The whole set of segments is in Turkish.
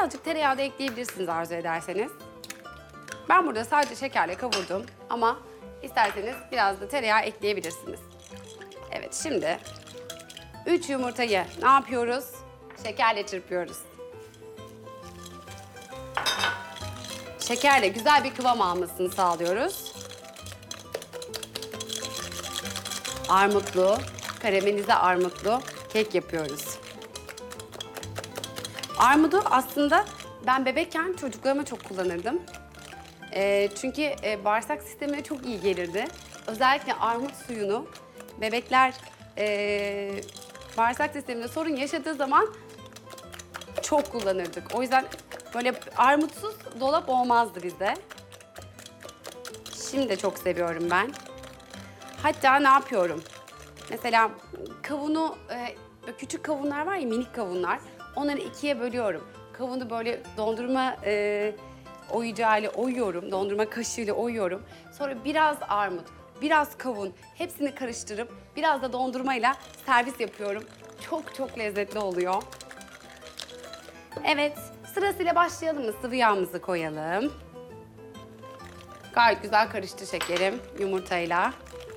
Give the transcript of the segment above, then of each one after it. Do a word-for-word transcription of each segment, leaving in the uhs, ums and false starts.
birazcık tereyağı da ekleyebilirsiniz arzu ederseniz. Ben burada sadece şekerle kavurdum ama isterseniz biraz da tereyağı ekleyebilirsiniz. Evet, şimdi üç yumurtayı ne yapıyoruz? Şekerle çırpıyoruz. Şekerle güzel bir kıvam almasını sağlıyoruz. Armutlu, karamelize armutlu kek yapıyoruz. Armudu aslında ben bebekken çocuklarıma çok kullanırdım. E, çünkü e, bağırsak sistemine çok iyi gelirdi. Özellikle armut suyunu bebekler e, bağırsak sisteminde sorun yaşadığı zaman çok kullanırdık. O yüzden böyle armutsuz dolap olmazdı bizde. Şimdi de çok seviyorum ben. Hatta ne yapıyorum? Mesela kavunu, e, küçük kavunlar var ya, minik kavunlar. Onları ikiye bölüyorum. Kavunu böyle dondurma e, oyuncağıyla oyuyorum, dondurma kaşığıyla oyuyorum. Sonra biraz armut, biraz kavun, hepsini karıştırıp biraz da dondurmayla servis yapıyorum. Çok çok lezzetli oluyor. Evet, sırasıyla başlayalım mı? Sıvı yağımızı koyalım. Gayet güzel karıştı şekerim yumurtayla.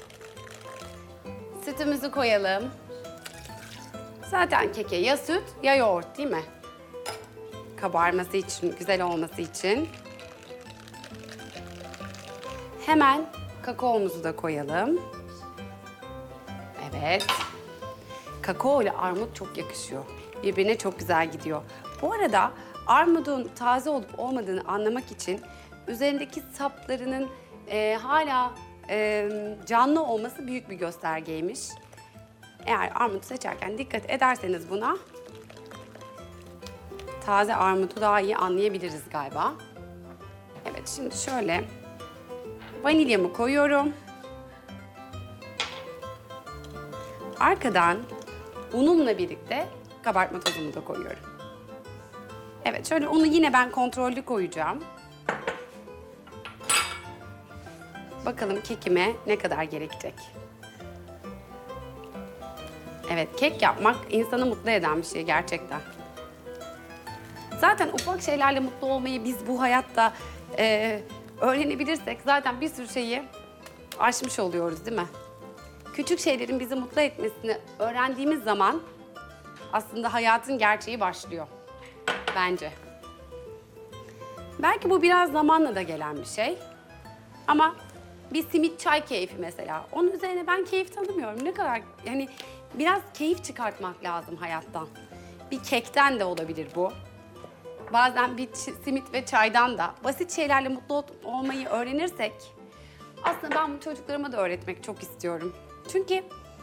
Sütümüzü koyalım. Zaten keke ya süt ya yoğurt değil mi? Kabarması için, güzel olması için. Hemen kakaomuzu da koyalım. Evet. Kakao ile armut çok yakışıyor. Birbirine çok güzel gidiyor. Bu arada armudun taze olup olmadığını anlamak için üzerindeki saplarının e, hala e, canlı olması büyük bir göstergeymiş. Eğer armut seçerken dikkat ederseniz buna, taze armutu daha iyi anlayabiliriz galiba. Evet, şimdi şöyle vanilyamı koyuyorum. Arkadan unumla birlikte kabartma tozumu da koyuyorum. Evet, şöyle unu yine ben kontrollü koyacağım. Bakalım kekime ne kadar gerekecek. Evet, kek yapmak insanı mutlu eden bir şey gerçekten. Zaten ufak şeylerle mutlu olmayı biz bu hayatta e, öğrenebilirsek zaten bir sürü şeyi aşmış oluyoruz değil mi? Küçük şeylerin bizi mutlu etmesini öğrendiğimiz zaman aslında hayatın gerçeği başlıyor bence. Belki bu biraz zamanla da gelen bir şey. Ama bir simit çay keyfi mesela. Onun üzerine ben keyif tanımıyorum. Ne kadar, yani biraz keyif çıkartmak lazım hayattan. Bir kekten de olabilir bu. Bazen bir simit ve çaydan da. Basit şeylerle mutlu olmayı öğrenirsek aslında ben bu çocuklarıma da öğretmek çok istiyorum. Çünkü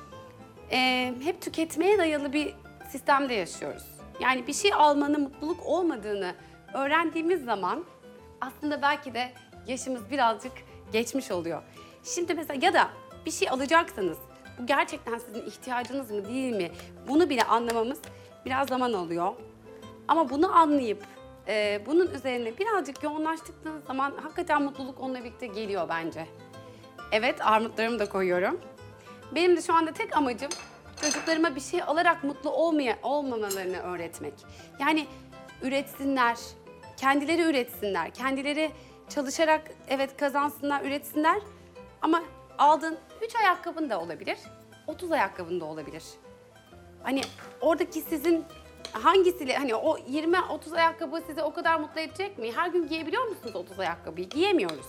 e, hep tüketmeye dayalı bir sistemde yaşıyoruz. Yani bir şey almanın mutluluk olmadığını öğrendiğimiz zaman aslında belki de yaşımız birazcık geçmiş oluyor. Şimdi mesela ya da bir şey alacaksanız bu gerçekten sizin ihtiyacınız mı değil mi? Bunu bile anlamamız biraz zaman alıyor. Ama bunu anlayıp e, bunun üzerine birazcık yoğunlaştıkları zaman hakikaten mutluluk onunla birlikte geliyor bence. Evet, armutlarımı da koyuyorum. Benim de şu anda tek amacım çocuklarıma bir şey alarak mutlu olmaya, olmamalarını öğretmek. Yani üretsinler, kendileri üretsinler, kendileri çalışarak evet kazansınlar, üretsinler. Ama aldığın üç ayakkabın da olabilir, otuz ayakkabın da olabilir. Hani oradaki sizin hangisiyle, hani o yirmi otuz ayakkabı sizi o kadar mutlu edecek mi? Her gün giyebiliyor musunuz otuz ayakkabıyı? Giyemiyoruz.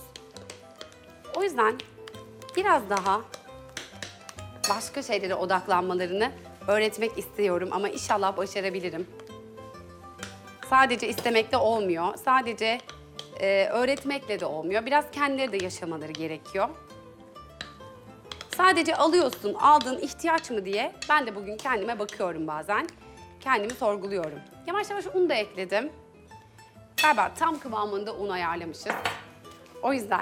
O yüzden biraz daha başka şeylere odaklanmalarını öğretmek istiyorum ama inşallah başarabilirim. Sadece istemekle olmuyor, sadece e, öğretmekle de olmuyor. Biraz kendileri de yaşamaları gerekiyor. Sadece alıyorsun, aldığın ihtiyaç mı diye ben de bugün kendime bakıyorum bazen. Kendimi sorguluyorum. Yavaş yavaş un da ekledim. Galiba tam kıvamında un ayarlamışız. O yüzden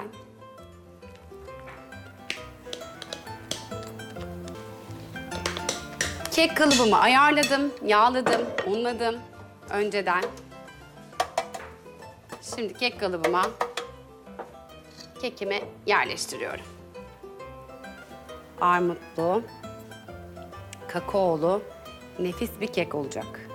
kek kalıbımı ayarladım, yağladım, unladım önceden. Şimdi kek kalıbıma kekimi yerleştiriyorum. Armutlu, kakaolu, nefis bir kek olacak.